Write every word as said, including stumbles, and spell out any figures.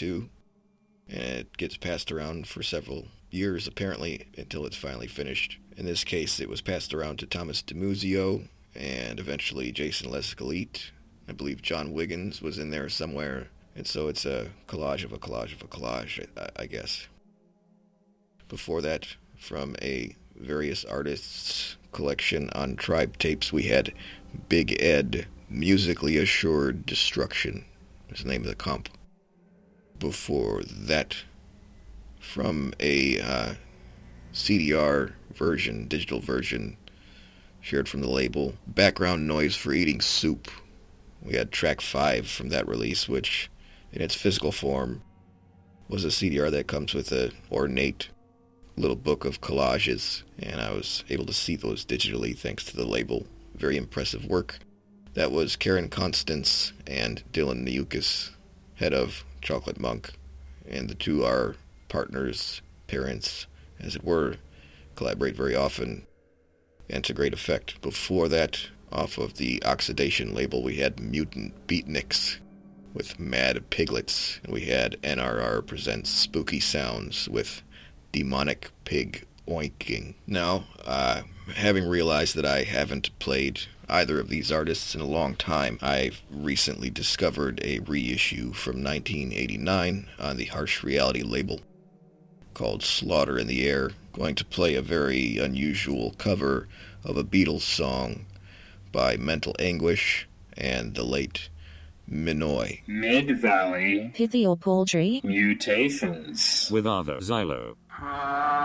two, and it gets passed around for several years, apparently, until it's finally finished. In this case, it was passed around to Thomas DiMuzio, and eventually Jason Lescalit. I believe John Wiggins was in there somewhere, and so it's a collage of a collage of a collage, I, I guess. Before that, from a various artists collection on Tribe Tapes, we had Big Ed, Musically Assured Destruction, is the name of the comp. Before that, from a uh, C D R version, digital version, shared from the label, Background Noise for Eating Soup. We had track five from that release, which, in its physical form, was a C D R that comes with an ornate little book of collages, and I was able to see those digitally thanks to the label. Very impressive work. That was Karen Constance and Dylan Niukas, head of Chocolate Monk, and the two are partners, parents, as it were, collaborate very often, and to great effect. Before that, off of the Oxidation label, we had Mutant Beatniks with Mad Piglets, and we had N R R presents Spooky Sounds with Demonic Pig Oinking. Now, uh, having realized that I haven't played either of these artists in a long time, I've recently discovered a reissue from nineteen eighty-nine on the Harsh Reality label called Slaughter in the Air. Going to play a very unusual cover of a Beatles song by Mental Anguish and the late Minoy. Mid-Valley Pithy or Paltry Mutations with Arvo Zylo.